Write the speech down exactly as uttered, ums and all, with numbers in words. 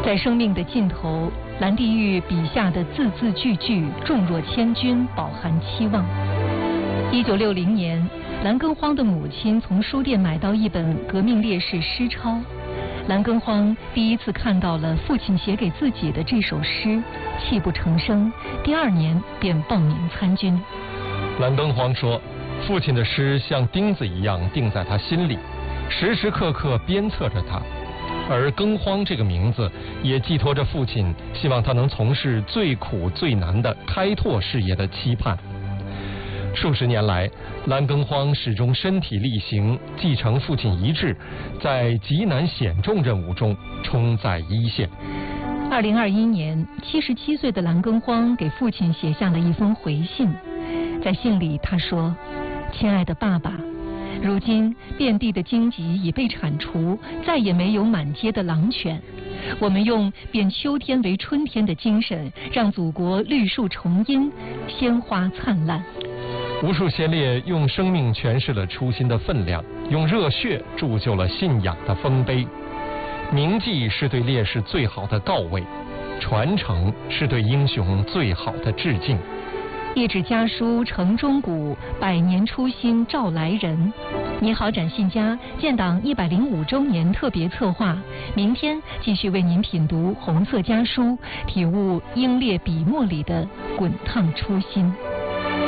在生命的尽头，蓝地狱笔下的字字句句重若千钧，饱含期望。一九六零年，蓝耕荒的母亲从书店买到一本革命烈士诗抄，蓝耕荒第一次看到了父亲写给自己的这首诗，泣不成声。第二年便报名参军。 蓝耕荒说，父亲的诗像钉子一样钉在他心里，时时刻刻鞭策着他。而耕荒这个名字也寄托着父亲希望他能从事最苦最难的开拓事业的期盼。数十年来，蓝耕荒始终身体力行，继承父亲遗志，在极难险重任务中冲在一线。 二零二一年，七十七岁的蓝耕荒给父亲写下了一封回信，在信里他说：“亲爱的爸爸，如今遍地的荆棘已被铲除，再也没有满街的狼犬。我们用变秋天为春天的精神，让祖国绿树重荫，鲜花灿烂。” 无数先烈用生命诠释了初心的分量，用热血铸就了信仰的丰碑。铭记是对烈士最好的告慰，传承是对英雄最好的致敬。 一纸家书承钟鼓，百年初心照来人。你好，展信佳建党一百零五周年特别策划，明天继续为您品读红色家书，体悟英烈笔墨里的滚烫初心。